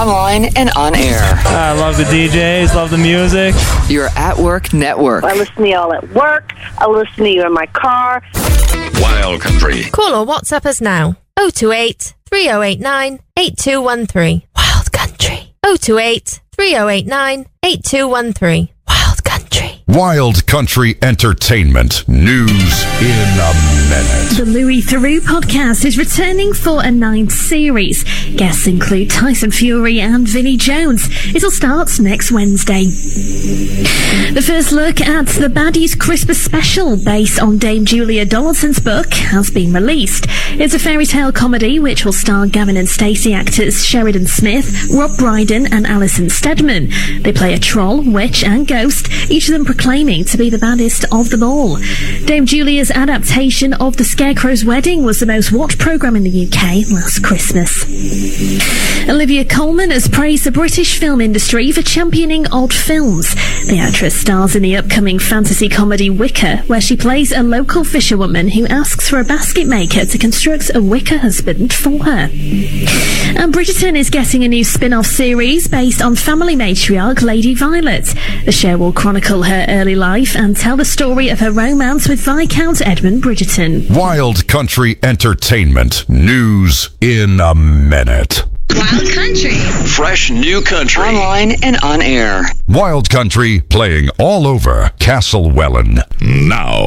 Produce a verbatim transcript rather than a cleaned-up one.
online and on air. I love the D Js, love the music. Your At Work Network. I listen to y'all at work. I listen to you in my car. Wild Country. Call or WhatsApp us now. oh two eight, three oh eight nine, eight two one three. Wild Country. oh two eight, three oh eight nine, eight two one three. Wild Country. Wild Country Entertainment. News in a minute. The Louis Theroux podcast is returning for a ninth series. Guests include Tyson Fury and Vinnie Jones. It'll start next Wednesday. The first look at the Baddies Christmas special, based on Dame Julia Donaldson's book, has been released. It's a fairy tale comedy which will star Gavin and Stacey actors Sheridan Smith, Rob Brydon and Alison Steadman. They play a troll, witch and ghost, each of them proclaiming to be the baddest of them all. Dame Julia's adaptation of The Scarecrow's Wedding was the most watched programme in the U K last Christmas. Olivia Colman has praised the British film industry for championing odd films. The actress stars in the upcoming fantasy comedy Wicker, where she plays a local fisherwoman who asks for a basket maker to construct a wicker husband for her. And Bridgerton is getting a new spin-off series based on family matriarch Lady Violet. The show will chronicle her early life and tell the story of her romance with Viscount Edmund Bridgerton. Wild Country Entertainment. News in a minute. Wild Country. Fresh new country. Online and on air. Wild Country playing all over Castlewellan. Now.